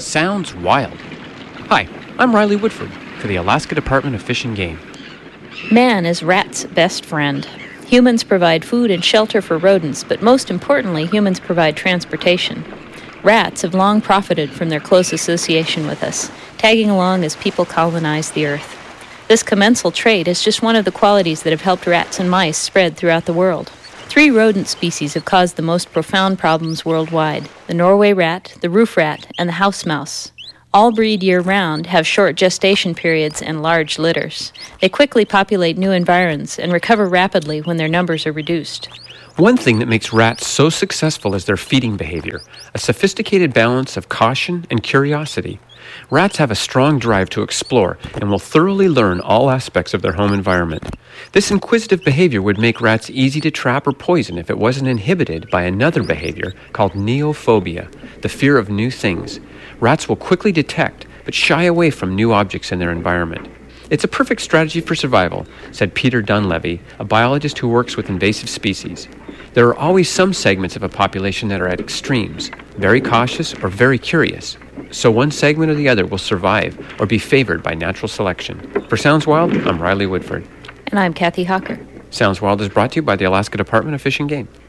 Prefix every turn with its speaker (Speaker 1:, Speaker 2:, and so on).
Speaker 1: Sounds wild. Hi, I'm Riley Woodford for the Alaska Department of Fish and Game.
Speaker 2: Man is rats' best friend. Humans provide food and shelter for rodents, but most importantly, humans provide transportation. Rats have long profited from their close association with us, tagging along as people colonize the earth. This commensal trait is just one of the qualities that have helped rats and mice spread throughout the world. 3 rodent species have caused the most profound problems worldwide: the Norway rat, the roof rat, and the house mouse. All breed year-round, have short gestation periods, and large litters. They quickly populate new environs and recover rapidly when their numbers are reduced.
Speaker 1: One thing that makes rats so successful is their feeding behavior, a sophisticated balance of caution and curiosity. Rats have a strong drive to explore and will thoroughly learn all aspects of their home environment. This inquisitive behavior would make rats easy to trap or poison if it wasn't inhibited by another behavior called neophobia, the fear of new things. Rats will quickly detect but shy away from new objects in their environment. It's a perfect strategy for survival, said Peter Dunlevy, a biologist who works with invasive species. There are always some segments of a population that are at extremes, very cautious or very curious. So one segment or the other will survive or be favored by natural selection. For Sounds Wild, I'm Riley Woodford.
Speaker 2: And I'm Kathy Hawker.
Speaker 1: Sounds Wild is brought to you by the Alaska Department of Fish and Game.